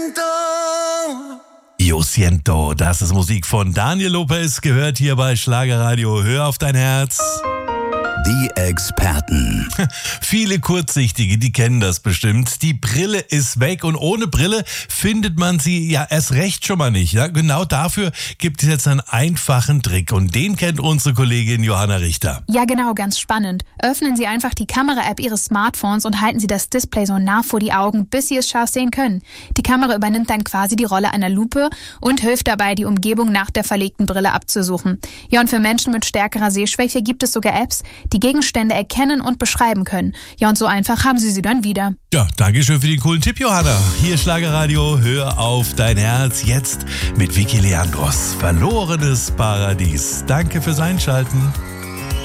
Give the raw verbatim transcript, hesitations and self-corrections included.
Yo siento, das ist Musik von Daniel Lopez, gehört hier bei Schlagerradio. Hör auf dein Herz. Die Experten. Viele Kurzsichtige, die kennen das bestimmt. Die Brille ist weg und ohne Brille findet man sie ja erst recht schon mal nicht. Ja? Genau dafür gibt es jetzt einen einfachen Trick und den kennt unsere Kollegin Johanna Richter. Ja genau, ganz spannend. Öffnen Sie einfach die Kamera-App Ihres Smartphones und halten Sie das Display so nah vor die Augen, bis Sie es scharf sehen können. Die Kamera übernimmt dann quasi die Rolle einer Lupe und hilft dabei, die Umgebung nach der verlegten Brille abzusuchen. Ja, und für Menschen mit stärkerer Sehschwäche gibt es sogar Apps, die Gegenstände erkennen und beschreiben können. Ja, und so einfach haben Sie sie dann wieder. Ja, danke schön für den coolen Tipp, Johanna. Hier Schlagerradio, hör auf dein Herz. Jetzt mit Vicky Leandros, Verlorenes Paradies. Danke fürs Einschalten.